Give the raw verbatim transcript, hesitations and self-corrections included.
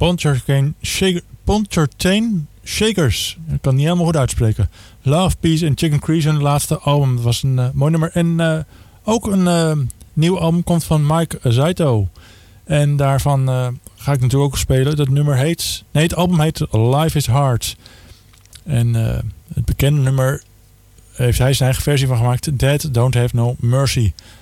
Pontchartrain Shaker, Pontchartrain Shakers. Ik kan het niet helemaal goed uitspreken. Love, Peace en Chicken Grease, hun laatste album. Dat was een uh, mooi nummer. En uh, ook een uh, nieuw album komt van Mike Zaito. En daarvan uh, ga ik natuurlijk ook spelen. Dat nummer heet... Nee, het album heet Life is Hard. En uh, het bekende nummer heeft hij zijn eigen versie van gemaakt. Dead Don't Have No Mercy.